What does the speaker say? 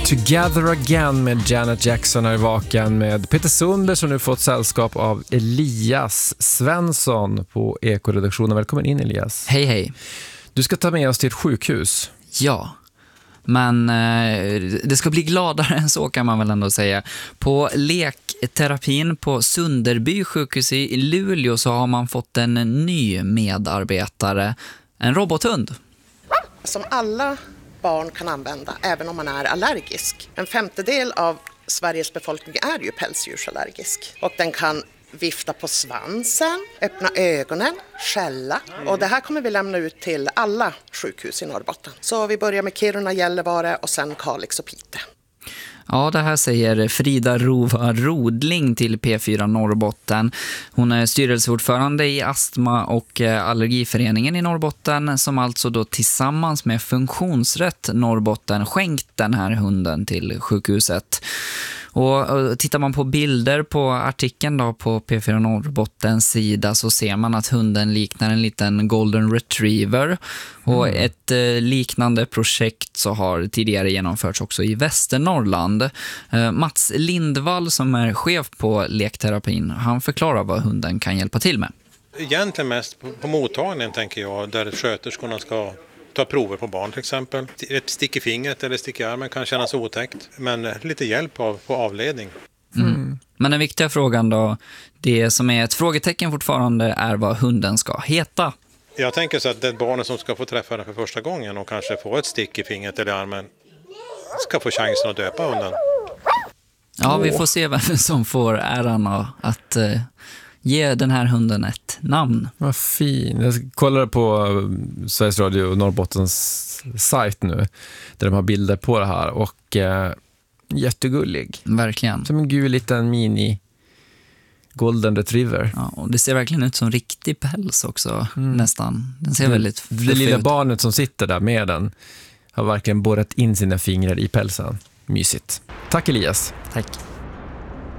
Together Again med Janet Jackson är i vaken med Peter Sundberg som nu fått sällskap av Elias Svensson på Ekoredaktionen. Välkommen in, Elias. Hej, hej. Du ska ta med oss till ett sjukhus. Ja, men det ska bli gladare än så kan man väl ändå säga. På lekterapin på Sunderby sjukhus i Luleå så har man fått en ny medarbetare, en robothund. Som alla barn kan använda även om man är allergisk. En femtedel av Sveriges befolkning är ju pälsdjursallergisk. Och den kan vifta på svansen, öppna ögonen, skälla. Och det här kommer vi lämna ut till alla sjukhus i Norrbotten. Så vi börjar med Kiruna, Gällivare och sen Kalix och Piteå. Ja, det här säger Frida Rova Rodling till P4 Norrbotten. Hon är styrelseordförande i Astma- och allergiföreningen i Norrbotten som alltså då tillsammans med Funktionsrätt Norrbotten skänkt den här hunden till sjukhuset. Och tittar man på bilder på artikeln då på P4 Norrbottens sida så ser man att hunden liknar en liten golden retriever. Och ett liknande projekt så har tidigare genomförts också i Västernorrland. Mats Lindvall som är chef på lekterapin, han förklarar vad hunden kan hjälpa till med. Egentligen mest på mottagningen tänker jag, där sköterskorna ska ta prover på barn till exempel. Ett stick i fingret eller stick i armen kan kännas otäckt, men lite hjälp på avledning. Men den viktiga frågan då, det som är ett frågetecken fortfarande är vad hunden ska heta. Jag tänker så att det barnet som ska få träffa den för första gången och kanske få ett stick i fingret eller i armen ska få chansen att döpa hunden. Ja, vi får se vem som får äran att ge den här hunden ett namn. Vad fin. Jag kollar på Sveriges Radio Norrbottens sajt nu där de har bilder på det här och jättegullig. Verkligen. Som en gul liten mini golden retriever. Ja, och det ser verkligen ut som riktig päls också, nästan. Den ser väldigt fluffig Det lilla ut. barnet som sitter där med den har verkligen borrat in sina fingrar i pälsen. Mysigt. Tack Elias. Tack.